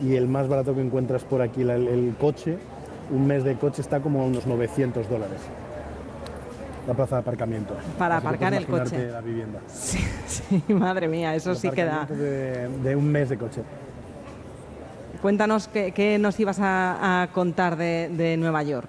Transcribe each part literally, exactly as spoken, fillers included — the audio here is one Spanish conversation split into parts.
y el más barato que encuentras por aquí, el, el coche, un mes de coche está como a unos novecientos dólares. La plaza de aparcamiento. Para Así aparcar el coche. La vivienda. Sí, sí, madre mía, eso el sí queda. De, de un mes de coche. Cuéntanos qué, qué nos ibas a, a contar de, de Nueva York.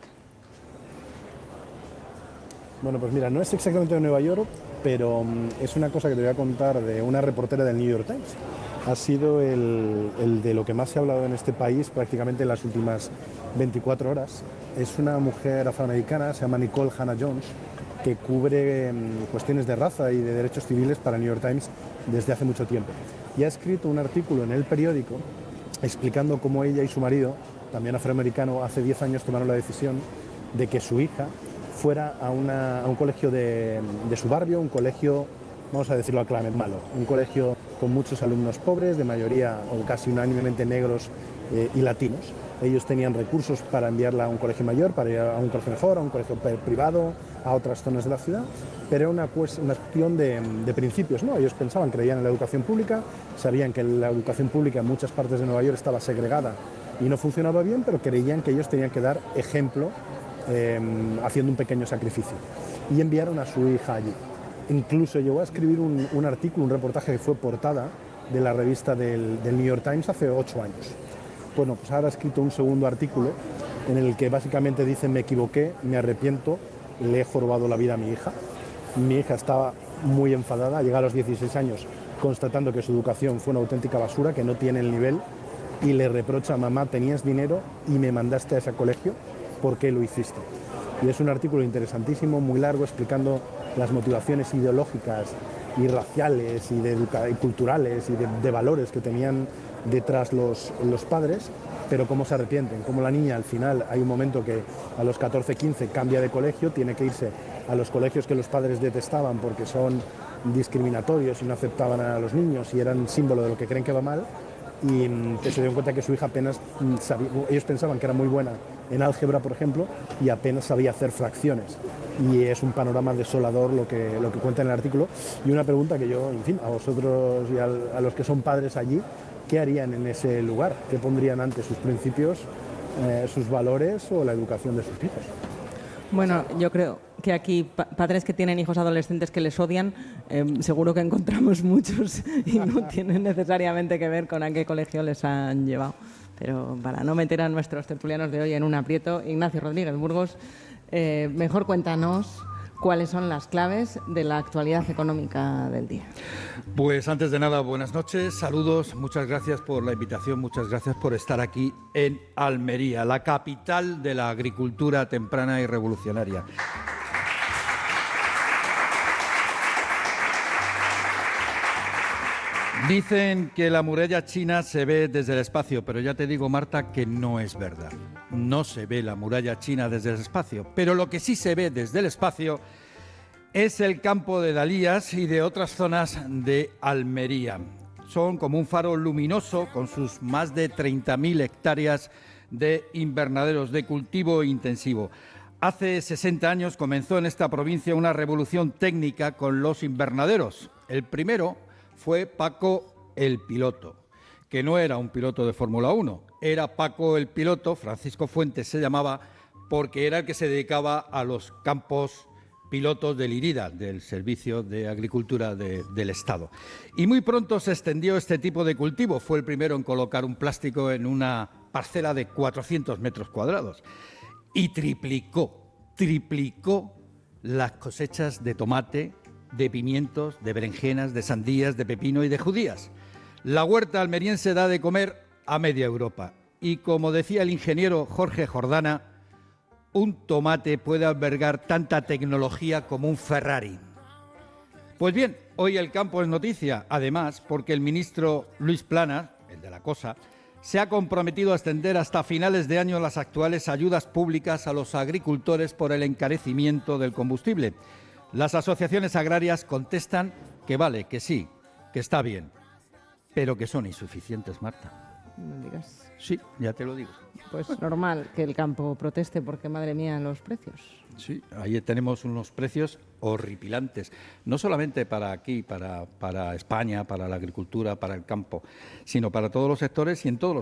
Bueno, pues mira, no es exactamente de Nueva York, pero um, es una cosa que te voy a contar de una reportera del New York Times. Ha sido el, el de lo que más se ha hablado en este país prácticamente en las últimas veinticuatro horas. Es una mujer afroamericana, se llama Nicole Hannah-Jones, que cubre um, cuestiones de raza y de derechos civiles para el New York Times desde hace mucho tiempo. Y ha escrito un artículo en el periódico explicando cómo ella y su marido, también afroamericano, hace diez años tomaron la decisión de que su hija fuera a, una, a un colegio de, de su barrio, un colegio, vamos a decirlo a clave, malo, un colegio con muchos alumnos pobres, de mayoría o casi unánimemente negros eh, y latinos. Ellos tenían recursos para enviarla a un colegio mayor, para ir a un colegio mejor, a un colegio privado, a otras zonas de la ciudad, pero era una, una cuestión de, de principios, ¿no? Ellos pensaban, creían en la educación pública, sabían que la educación pública en muchas partes de Nueva York estaba segregada y no funcionaba bien, pero creían que ellos tenían que dar ejemplo eh, haciendo un pequeño sacrificio. Y enviaron a su hija allí. Incluso llegó a escribir un, un artículo, un reportaje que fue portada de la revista del, del New York Times hace ocho años. Bueno, pues ahora ha escrito un segundo artículo en el que básicamente dice: me equivoqué, me arrepiento, le he jorobado la vida a mi hija. Mi hija estaba muy enfadada, llega a los dieciséis años constatando que su educación fue una auténtica basura, que no tiene el nivel, y le reprocha: mamá, tenías dinero y me mandaste a ese colegio, ¿por qué lo hiciste? Y es un artículo interesantísimo, muy largo, explicando las motivaciones ideológicas y raciales y, de educa- y culturales y de, de valores que tenían detrás los, los padres, pero cómo se arrepienten, cómo la niña al final hay un momento que a los catorce, quince cambia de colegio, tiene que irse a los colegios que los padres detestaban porque son discriminatorios y no aceptaban a los niños y eran símbolo de lo que creen que va mal, y que se dieron cuenta que su hija apenas sabía, ellos pensaban que era muy buena en álgebra, por ejemplo, y apenas sabía hacer fracciones. Y es un panorama desolador lo que, lo que cuenta en el artículo. Y una pregunta que yo, en fin, a vosotros y a, a los que son padres allí, ¿qué harían en ese lugar? ¿Qué pondrían antes, sus principios, eh, sus valores o la educación de sus hijos? Bueno, yo creo que aquí pa padres que tienen hijos adolescentes que les odian, eh, seguro que encontramos muchos y no tienen necesariamente que ver con a qué colegio les han llevado. Pero para no meter a nuestros tertulianos de hoy en un aprieto, Ignacio Rodríguez Burgos, eh, mejor cuéntanos cuáles son las claves de la actualidad económica del día. Pues antes de nada, buenas noches, saludos, muchas gracias por la invitación, muchas gracias por estar aquí en Almería, la capital de la agricultura temprana y revolucionaria. Dicen que la muralla china se ve desde el espacio, pero ya te digo, Marta, que no es verdad. No se ve la muralla china desde el espacio, pero lo que sí se ve desde el espacio es el campo de Dalías y de otras zonas de Almería. Son como un faro luminoso con sus más de treinta mil hectáreas de invernaderos de cultivo intensivo. Hace sesenta años comenzó en esta provincia una revolución técnica con los invernaderos. El primero fue Paco el Piloto, que no era un piloto de Fórmula uno, era Paco el Piloto, Francisco Fuentes se llamaba, porque era el que se dedicaba a los campos pilotos del IRIDA, del Servicio de Agricultura de, del Estado. Y muy pronto se extendió este tipo de cultivo, fue el primero en colocar un plástico en una parcela de cuatrocientos metros cuadrados y triplicó, triplicó las cosechas de tomate, de pimientos, de berenjenas, de sandías, de pepino y de judías. La huerta almeriense da de comer a media Europa. Y como decía el ingeniero Jorge Jordana, un tomate puede albergar tanta tecnología como un Ferrari. Pues bien, hoy el campo es noticia, además, porque el ministro Luis Planas, el de la cosa, se ha comprometido a extender hasta finales de año las actuales ayudas públicas a los agricultores por el encarecimiento del combustible. Las asociaciones agrarias contestan que vale, que sí, que está bien, pero que son insuficientes, Marta. No digas. Sí, ya te lo digo. Pues normal que el campo proteste porque, madre mía, los precios. Sí, ahí tenemos unos precios horripilantes, no solamente para aquí, para, para España, para la agricultura, para el campo, sino para todos los sectores y en todos los